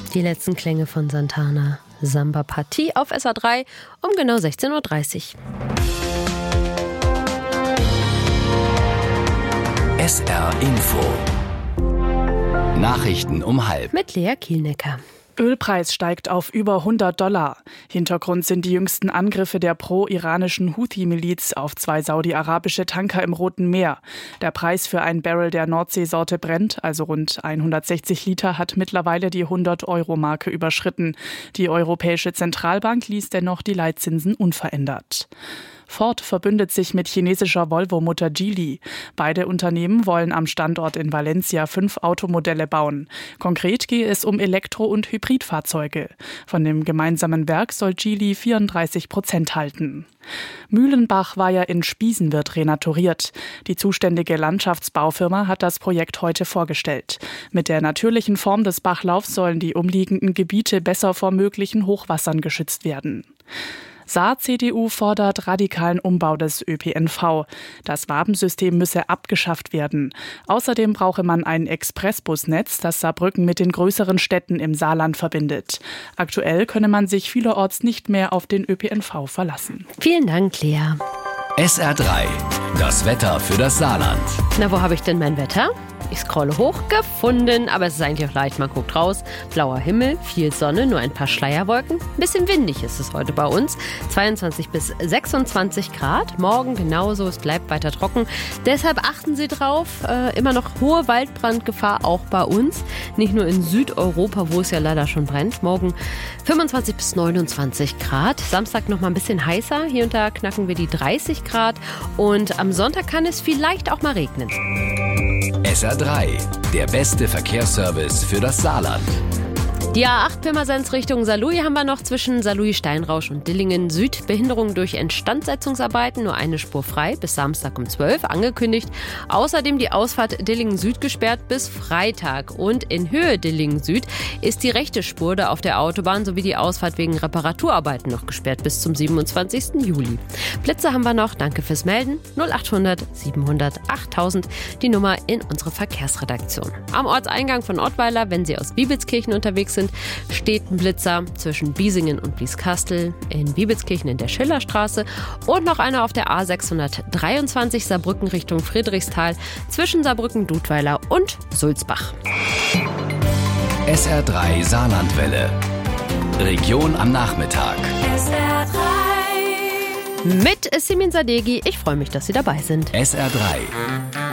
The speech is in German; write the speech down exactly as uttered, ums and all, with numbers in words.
Die letzten Klänge von Santana. Samba Partie auf S R drei um genau sechzehn Uhr dreißig. S R Info. Nachrichten um halb. Mit Lea Kielnecker. Ölpreis steigt auf über hundert Dollar. Hintergrund sind die jüngsten Angriffe der pro-iranischen Houthi-Miliz auf zwei saudi-arabische Tanker im Roten Meer. Der Preis für ein Barrel der Nordseesorte Brent, also rund hundertsechzig Liter, hat mittlerweile die hundert-Euro-Marke überschritten. Die Europäische Zentralbank ließ dennoch die Leitzinsen unverändert. Ford verbündet sich mit chinesischer Volvo-Mutter Geely. Beide Unternehmen wollen am Standort in Valencia fünf Automodelle bauen. Konkret gehe es um Elektro- und Hybridfahrzeuge. Von dem gemeinsamen Werk soll Geely vierunddreißig Prozent halten. Mühlenbach-Weiher in Spiesen wird renaturiert. Die zuständige Landschaftsbaufirma hat das Projekt heute vorgestellt. Mit der natürlichen Form des Bachlaufs sollen die umliegenden Gebiete besser vor möglichen Hochwassern geschützt werden. Saar-C D U fordert radikalen Umbau des Ö P N V. Das Wabensystem müsse abgeschafft werden. Außerdem brauche man ein Expressbusnetz, das Saarbrücken mit den größeren Städten im Saarland verbindet. Aktuell könne man sich vielerorts nicht mehr auf den Ö P N V verlassen. Vielen Dank, Lea. S R drei. Das Wetter für das Saarland. Na, wo habe ich denn mein Wetter? Ich scrolle hoch, gefunden, aber es ist eigentlich auch leicht, man guckt raus. Blauer Himmel, viel Sonne, nur ein paar Schleierwolken. Ein bisschen windig ist es heute bei uns. zweiundzwanzig bis sechsundzwanzig Grad. Morgen genauso, es bleibt weiter trocken. Deshalb achten Sie drauf, äh, immer noch hohe Waldbrandgefahr auch bei uns. Nicht nur in Südeuropa, wo es ja leider schon brennt. Morgen fünfundzwanzig bis neunundzwanzig Grad. Samstag noch mal ein bisschen heißer. Hier und da knacken wir die dreißig Grad. Und am Sonntag kann es vielleicht auch mal regnen. S R drei, der beste Verkehrsservice für das Saarland. Die A acht Pirmasens Richtung Saarlouis haben wir noch zwischen Saarlouis-Steinrausch und Dillingen Süd. Behinderung durch Instandsetzungsarbeiten, nur eine Spur frei bis Samstag um zwölf angekündigt. Außerdem die Ausfahrt Dillingen Süd gesperrt bis Freitag. Und in Höhe Dillingen Süd ist die rechte Spur da auf der Autobahn sowie die Ausfahrt wegen Reparaturarbeiten noch gesperrt bis zum siebenundzwanzigsten Juli. Blitze haben wir noch, danke fürs Melden. null achthundert siebenhundert achttausend, die Nummer in unsere Verkehrsredaktion. Am Ortseingang von Ottweiler, wenn Sie aus Biebitzkirchen unterwegs sind, steht ein Blitzer zwischen Biesingen und Blieskastel, in Biebitzkirchen in der Schillerstraße und noch einer auf der A sechshundertdreiundzwanzig Saarbrücken Richtung Friedrichsthal zwischen Saarbrücken-Dudweiler und Sulzbach. S R drei Saarlandwelle. Region am Nachmittag. S R drei. Mit Simin Sadeghi. Ich freue mich, dass Sie dabei sind. S R drei.